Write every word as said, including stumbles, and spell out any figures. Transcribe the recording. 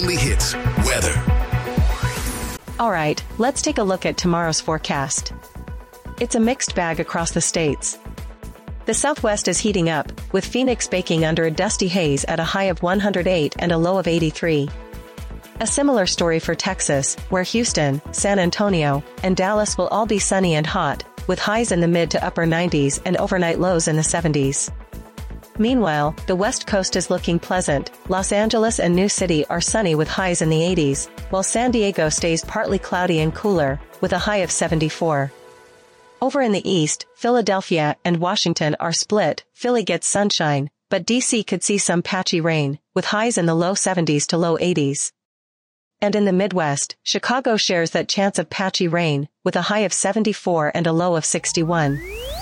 only hits, weather. All right, let's take a look at tomorrow's forecast. It's a mixed bag across the states. The Southwest is heating up, with Phoenix baking under a dusty haze at a high of one hundred eight and a low of eighty-three. A similar story for Texas, where Houston, San Antonio, and Dallas will all be sunny and hot, with highs in the mid to upper nineties and overnight lows in the seventies. Meanwhile, the West Coast is looking pleasant. Los Angeles and New City are sunny with highs in the eighties, while San Diego stays partly cloudy and cooler, with a high of seventy-four. Over in the East, Philadelphia and Washington are split. Philly gets sunshine, but D C could see some patchy rain, with highs in the low seventies to low eighties. And in the Midwest, Chicago shares that chance of patchy rain, with a high of seventy-four and a low of sixty-one.